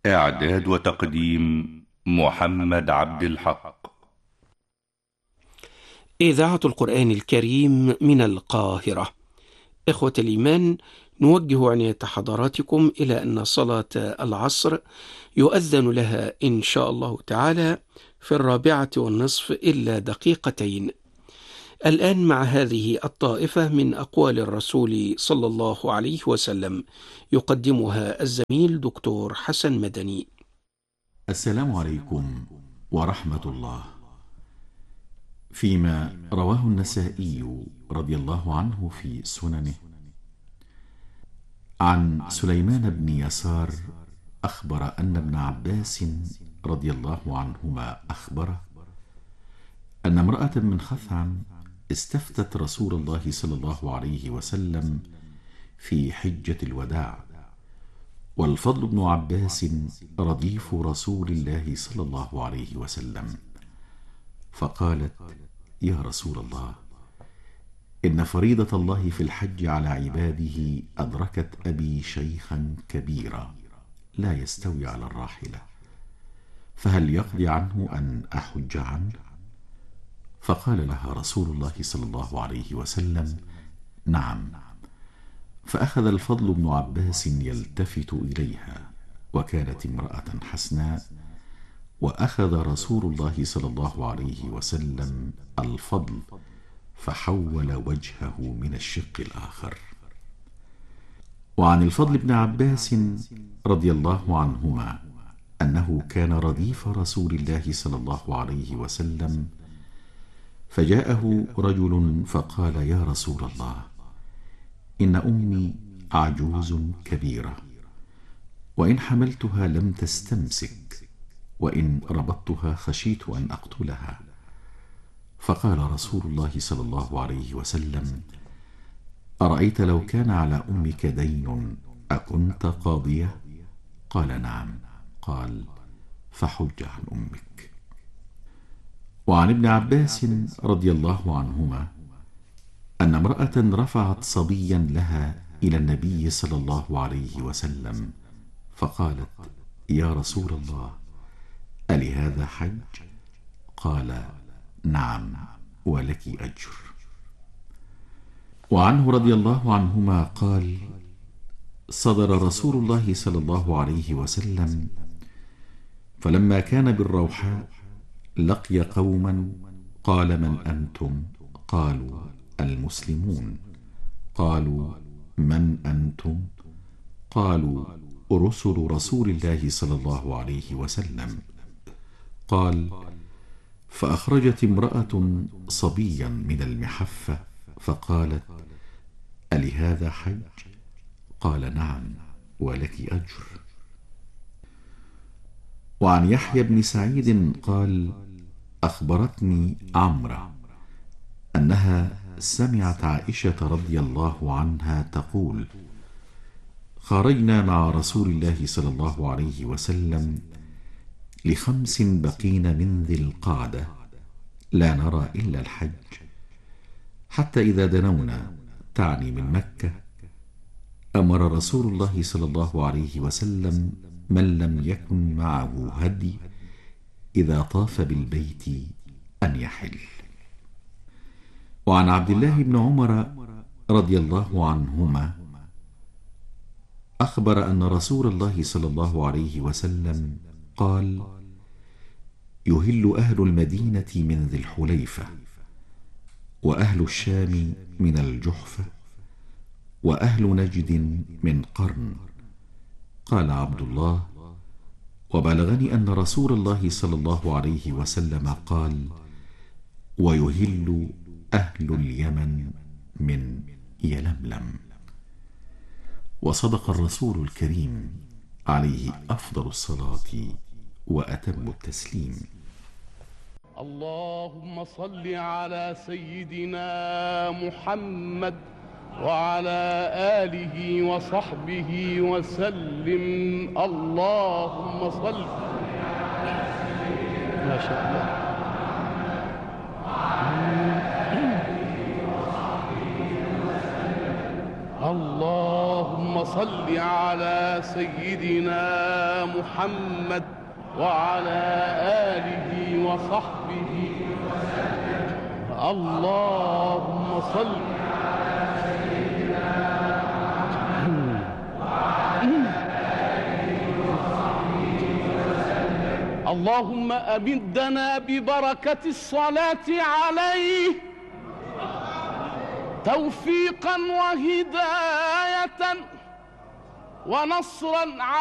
إعداد وتقديم محمد عبد الحق. إذاعة القرآن الكريم من القاهرة. إخوة الإيمان، نوجه عناية حضراتكم إلى أن صلاة العصر يؤذن لها إن شاء الله تعالى في 4:30 إلا دقيقتين. الآن مع هذه الطائفة من أقوال الرسول صلى الله عليه وسلم، يقدمها الزميل دكتور حسن مدني. السلام عليكم ورحمة الله. فيما رواه النسائي رضي الله عنه في سننه عن سليمان بن يسار أخبر أن ابن عباس رضي الله عنهما أخبره أن امرأة من خثعم استفتت رسول الله صلى الله عليه وسلم في حجة الوداع، والفضل بن عباس رديف رسول الله صلى الله عليه وسلم، فقالت: يا رسول الله، إن فريضة الله في الحج على عباده أدركت أبي شيخا كبيرا لا يستوي على الراحلة، فهل يقضي عنه أن أحج عنه؟ فقال لها رسول الله صلى الله عليه وسلم: نعم. فأخذ الفضل بن عباس يلتفت إليها، وكانت امرأة حسناء، وأخذ رسول الله صلى الله عليه وسلم الفضل فحول وجهه من الشق الآخر. وعن الفضل بن عباس رضي الله عنهما أنه كان رديف رسول الله صلى الله عليه وسلم، فجاءه رجل فقال: يا رسول الله، إن أمي عجوز كبيرة، وإن حملتها لم تستمسك، وإن ربطتها خشيت أن أقتلها. فقال رسول الله صلى الله عليه وسلم: أرأيت لو كان على أمك دين أكنت قاضية؟ قال: نعم. قال: فحج عن أمك. وعن ابن عباس رضي الله عنهما أن امرأة رفعت صبيا لها إلى النبي صلى الله عليه وسلم، فقالت: يا رسول الله، ألهذا حج؟ قال: نعم، ولك أجر. وعنه رضي الله عنهما قال: صدر رسول الله صلى الله عليه وسلم، فلما كان بالروحاء لقي قوما، قال: من أنتم؟ قالوا: المسلمون. قالوا: من أنتم؟ قالوا: رسل رسول الله صلى الله عليه وسلم. قال: فأخرجت امرأة صبيا من المحفة فقالت: ألهذا حج؟ قال: نعم، ولك أجر. وعن يحيى بن سعيد قال: أخبرتني عمرة أنها سمعت عائشة رضي الله عنها تقول: خرجنا مع رسول الله صلى الله عليه وسلم ل5 بقين من ذي القعدة لا نرى إلا الحج، حتى إذا دنونا، تعني من مكة، أمر رسول الله صلى الله عليه وسلم من لم يكن معه هدي إذا طاف بالبيت أن يحل. وعن عبد الله بن عمر رضي الله عنهما أخبر أن رسول الله صلى الله عليه وسلم قال: يهل أهل المدينة من ذي الحليفة، وأهل الشام من الجحفة، وأهل نجد من قرن. قال عبد الله: وبلغني أن رسول الله صلى الله عليه وسلم قال: ويهل أهل اليمن من يلملم. وصدق الرسول الكريم عليه أفضل الصلاة وأتم التسليم. اللهم صل على سيدنا محمد وعلى آله وصحبه وسلم. اللهم صل. ما شاء الله. اللهم اللهم صل على سيدنا محمد وعلى آله وصحبه وسلم. اللهم صل على سيدنا محمد وعلى آله وصحبه وسلم. اللهم أمدنا ببركة الصلاة عليه توفيقا وهداية ونصرا